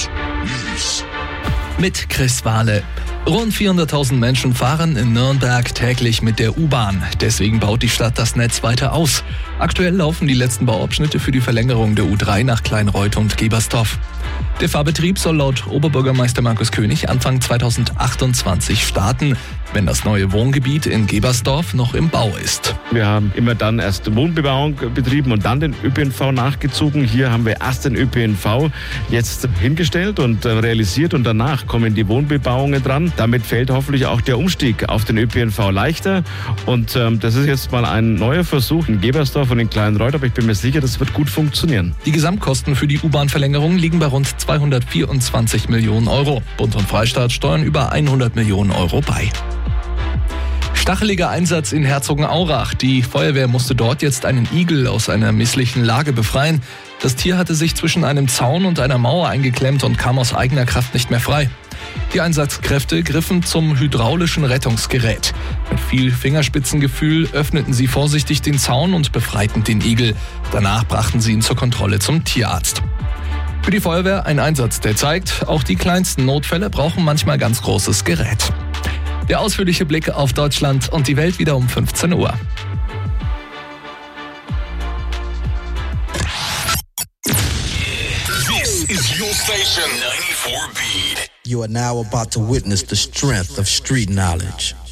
Mit Chris Wahle. Rund 400.000 Menschen fahren in Nürnberg täglich mit der U-Bahn. Deswegen baut die Stadt das Netz weiter aus. Aktuell laufen die letzten Bauabschnitte für die Verlängerung der U3 nach Kleinreuth und Gebersdorf. Der Fahrbetrieb soll laut Oberbürgermeister Markus König Anfang 2028 starten, wenn das neue Wohngebiet in Gebersdorf noch im Bau ist. Wir haben immer dann erst Wohnbebauung betrieben und dann den ÖPNV nachgezogen. Hier haben wir erst den ÖPNV jetzt hingestellt und realisiert und danach kommen die Wohnbebauungen dran. Damit fällt hoffentlich auch der Umstieg auf den ÖPNV leichter. Und das ist jetzt mal ein neuer Versuch in Gebersdorf und in Kleinreuth, aber ich bin mir sicher, das wird gut funktionieren. Die Gesamtkosten für die U-Bahn-Verlängerung liegen bei rund 224 Millionen Euro. Bund und Freistaat steuern über 100 Millionen Euro bei. Stacheliger Einsatz in Herzogenaurach. Die Feuerwehr musste dort jetzt einen Igel aus einer misslichen Lage befreien. Das Tier hatte sich zwischen einem Zaun und einer Mauer eingeklemmt und kam aus eigener Kraft nicht mehr frei. Die Einsatzkräfte griffen zum hydraulischen Rettungsgerät. Mit viel Fingerspitzengefühl öffneten sie vorsichtig den Zaun und befreiten den Igel. Danach brachten sie ihn zur Kontrolle zum Tierarzt. Für die Feuerwehr ein Einsatz, der zeigt, auch die kleinsten Notfälle brauchen manchmal ganz großes Gerät. Der ausführliche Blick auf Deutschland und die Welt wieder um 15 Uhr. This is your station 94 Beat. You are now about to witness the strength of street knowledge.